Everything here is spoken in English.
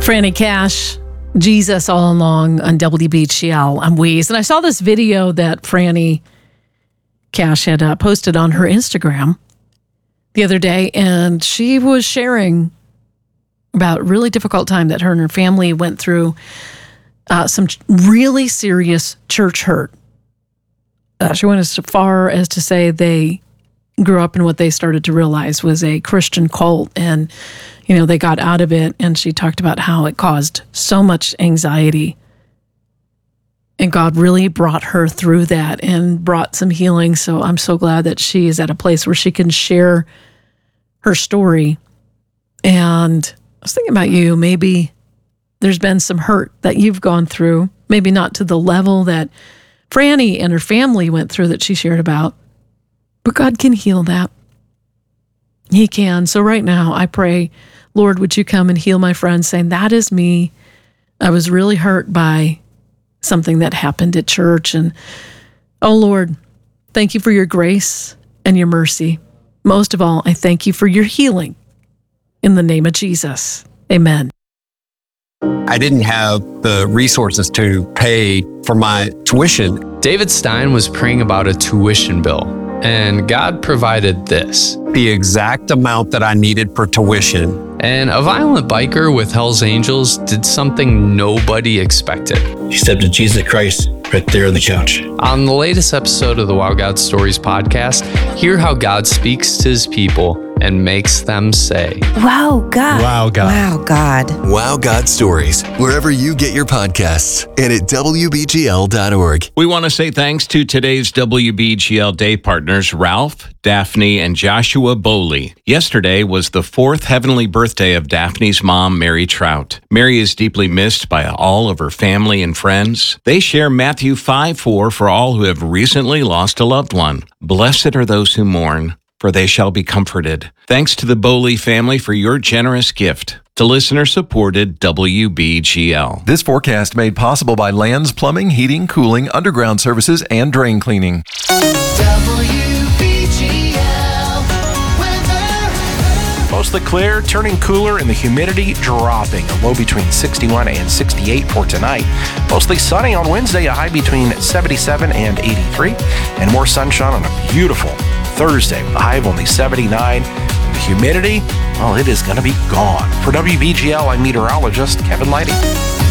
Franny Cash, Jesus All Along on WBGL. I'm Weeze. And I saw this video that Franny Cash had posted on her Instagram the other day, and she was sharing about a really difficult time that her and her family went through, some really serious church hurt. She went as far as to say they grew up in what they started to realize was a Christian cult, and they got out of it, and she talked about how it caused so much anxiety. And God really brought her through that and brought some healing. So I'm so glad that she is at a place where she can share her story. And I was thinking about you. Maybe there's been some hurt that you've gone through, maybe not to the level that Franny and her family went through that she shared about, but God can heal that. He can. So right now I pray, Lord, would you come and heal my friend, saying, that is me. I was really hurt by something that happened at church. And oh Lord, thank you for your grace and your mercy. Most of all, I thank you for your healing in the name of Jesus. Amen. I didn't have the resources to pay for my tuition. David Stein was praying about a tuition bill, and God provided this. The exact amount that I needed for tuition. And a violent biker with Hell's Angels did something nobody expected. He accepted Jesus Christ right there on the couch. On the latest episode of the Wow God Stories podcast, hear how God speaks to his people and makes them say, Wow, God. Wow, God. Wow, God. Wow God Stories, wherever you get your podcasts and at WBGL.org. We want to say thanks to today's WBGL Day partners, Ralph, Daphne, and Joshua Bowley. Yesterday was the 4th heavenly birthday of Daphne's mom, Mary Trout. Mary is deeply missed by all of her family and friends. They share Matthew 5:4 for all who have recently lost a loved one. Blessed are those who mourn, for they shall be comforted. Thanks to the Bowley family for your generous gift to listener-supported WBGL. This forecast made possible by Lands Plumbing, Heating, Cooling, Underground Services, and Drain Cleaning. Mostly clear, turning cooler, and the humidity dropping. A low between 61 and 68 for tonight. Mostly sunny on Wednesday, a high between 77 and 83. And more sunshine on a beautiful Thursday, with a high of only 79. And the humidity, well, it is going to be gone. For WBGL, I'm meteorologist Kevin Lighty.